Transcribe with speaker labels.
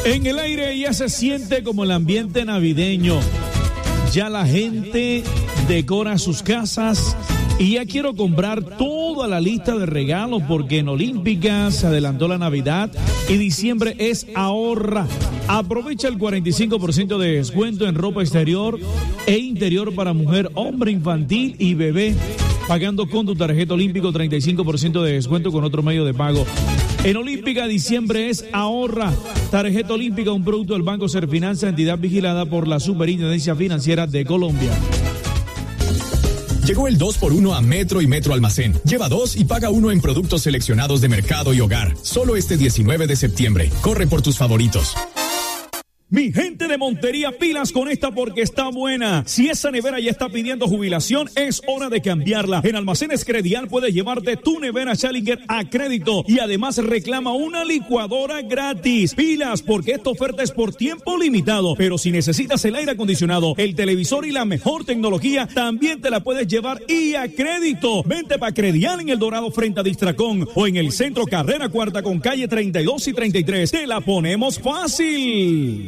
Speaker 1: En el aire ya se siente como el ambiente navideño. Ya la gente decora sus casas y ya quiero comprar toda la lista de regalos porque en Olímpica se adelantó la Navidad y diciembre es ahorra. Aprovecha el 45% de descuento en ropa exterior e interior para mujer, hombre, infantil y bebé. Pagando con tu tarjeta Olímpico 35% de descuento con otro medio de pago. En Olímpica, diciembre es ahorra. Tarjeta Olímpica, un producto del Banco Serfinanza, entidad vigilada por la Superintendencia Financiera de Colombia.
Speaker 2: Llegó el 2x1 a Metro y Metro Almacén. Lleva 2 y paga 1 en productos seleccionados de mercado y hogar. Solo este 19 de septiembre. Corre por tus favoritos.
Speaker 1: Mi gente de Montería, pilas con esta porque está buena. Si esa nevera ya está pidiendo jubilación, es hora de cambiarla. En Almacenes Credial puedes llevarte tu nevera Challenger a crédito y además reclama una licuadora gratis. Pilas porque esta oferta es por tiempo limitado, pero si necesitas el aire acondicionado, el televisor y la mejor tecnología, también te la puedes llevar y a crédito. Vente para Credial en El Dorado frente a Distracón o en el centro Carrera Cuarta con calle 32 y 33. Te la ponemos fácil.